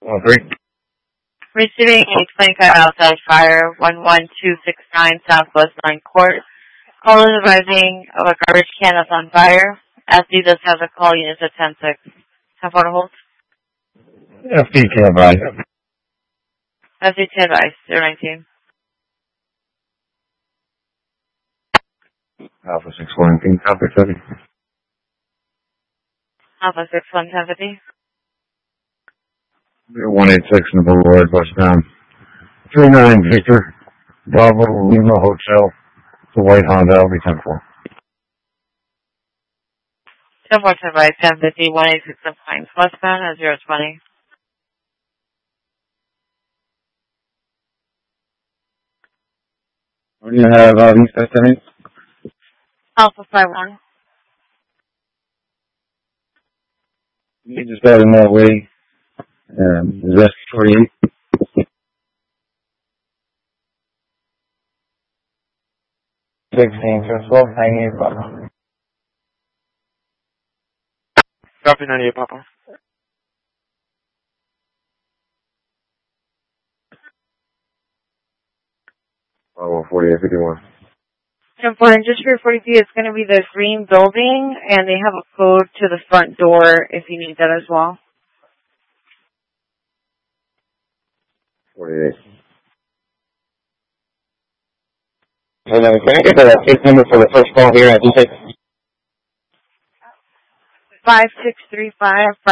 3. Receiving a 25 outside fire, 11269 Southwest 9 Court. Call is advising of a garbage can that's on fire. SD does have the call units at 10-6. Have on hold. FD can advise. SD to advise, 019. Alpha 619, copy 30. Alpha 61 1050. 186 in the Boulevard, westbound. 39 Victor, Bravo, Lima Hotel, the White Honda, LB 10-4. 10-4 to advise, 1050, 186 in Pines, westbound at 020. What do you have, these estimates? Alpha 51. You just out in that way. Is that 48? Twelve 98, Papa. Copy 98, Papa. Oh, 4851. Important, just for your 42, it's going to be the green building, and they have a code to the front door if you need that as well. 48. Hey, can I get the case number for the first call here? I think 5635.